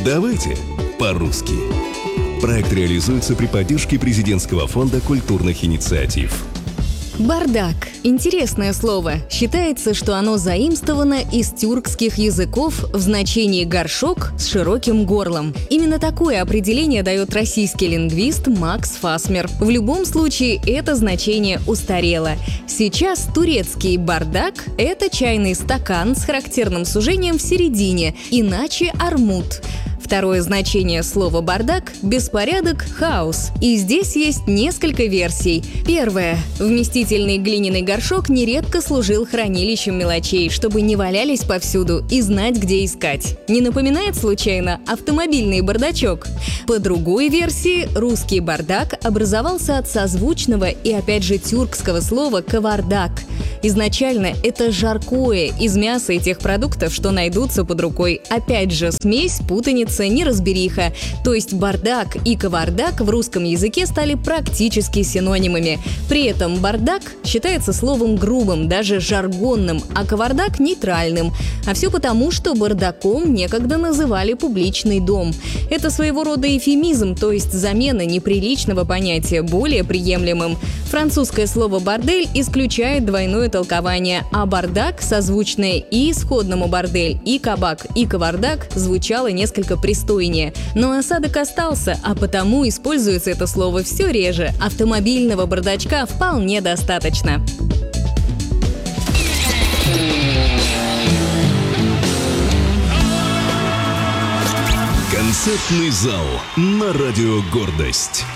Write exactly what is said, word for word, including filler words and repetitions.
Давайте по-русски. Проект реализуется при поддержке Президентского фонда культурных инициатив. Бардак. Интересное слово. Считается, что оно заимствовано из тюркских языков в значении «горшок с широким горлом». Именно такое определение дает российский лингвист Макс Фасмер. В любом случае, это значение устарело. Сейчас турецкий бардак – это чайный стакан с характерным сужением в середине, иначе армуд. Второе значение слова «бардак» — беспорядок, хаос. И здесь есть несколько версий. Первое. Вместительный глиняный горшок нередко служил хранилищем мелочей, чтобы не валялись повсюду и знать, где искать. Не напоминает случайно автомобильный бардачок? По другой версии, русский бардак образовался от созвучного и опять же тюркского слова «кавардак». Изначально это жаркое из мяса и тех продуктов, что найдутся под рукой. Опять же, смесь, путаница, неразбериха. То есть бардак и кавардак в русском языке стали практически синонимами. При этом бардак считается словом грубым, даже жаргонным, а кавардак — нейтральным. А все потому, что бардаком некогда называли публичный дом. Это своего рода эвфемизм, то есть замена неприличного понятия более приемлемым. Французское слово «бордель» исключает двойное толкование, а бардак, созвучное и исходному бордель, и кабак, и кавардак, звучало несколько пристойнее. Но осадок остался, а потому используется это слово все реже. Автомобильного бардачка вполне достаточно. Концертный зал на радио «Гордость».